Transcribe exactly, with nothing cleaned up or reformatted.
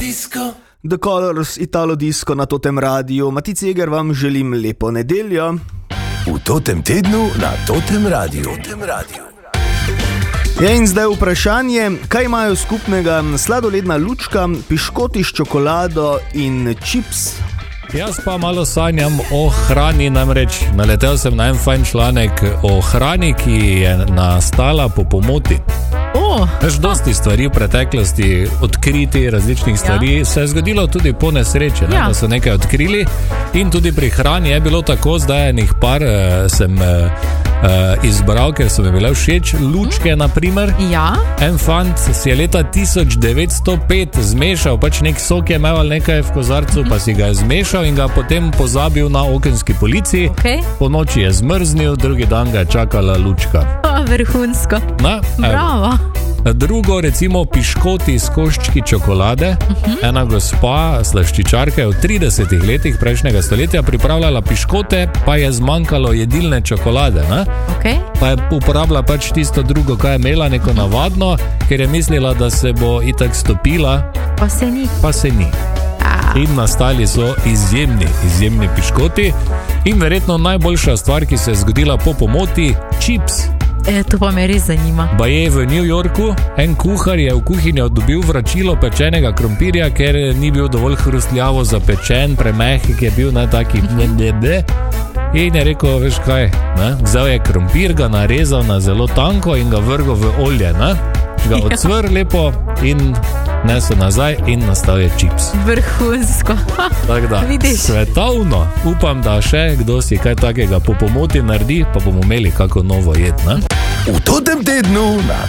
Disco. The Colors, Italo Disco na Totem Radiu. Mati Ceger vam želim lepo nedeljo. V Totem tednu na Totem Radiu. Totem Radiu. Ja, in zdaj vprašanje, kaj imajo skupnega sladoledna lučka, piškoti s čokolado in čips? Jaz pa malo sanjam o hrani, namreč naletel sem na en fajn članek o hrani, ki je nastala po pomoti. Oh. Veš, dosti stvari v preteklosti, odkriti različnih stvari, ja. Se je zgodilo tudi po nesreči, ne, ja. Da so nekaj odkrili. In tudi pri hrani je bilo tako, zdaj enih par eh, sem eh, izbral, ker so mi bile všeč. Lučke, na primer. Ja. En fant si je leta tisoč devetsto pet zmešal, pač nek sok je imel ali nekaj v kozarcu, pa si ga je zmešal in ga potem pozabil na okenski polici. Okay. Po noči je zmrznil, drugi dan ga je čakala lučka. Oh, vrhunsko. Na, Bravo. Drugo, recimo piškoti s koščki čokolade. Uh-huh. Ena gospa, slaščičarka, je v tridesetih letih prejšnjega stoletja pripravljala piškote, pa je zmanjkalo jedilne čokolade. Ne? Okay. Pa je uporabila pač tisto drugo, kaj je imela, neko navadno, ker je mislila, da se bo itak stopila. Pa se ni. Pa se ni. In nastali so izjemni, izjemni piškoti. In verjetno najboljša stvar, ki se je zgodila po pomoti, čips. E, to pa me res zanima. Baje v New Yorku en kuhar je v kuhinjo dobil vračilo pečenega krompirja, ker ni bil dovolj hrustljavo zapečen, premehek je bil na taki blebebe. In je rekel, veš kaj, ne? Vzel je krompir, ga narezal na zelo tanko in ga vrgal v olje, ne? Ga odsvr lepo in nesel nazaj in nastal je čips. Vrhunsko. Tako da, svetovno. Upam, da še kdo si kaj takega po pomoti naredi, pa bomo imeli kako novo jed, ne? V Totem tednu na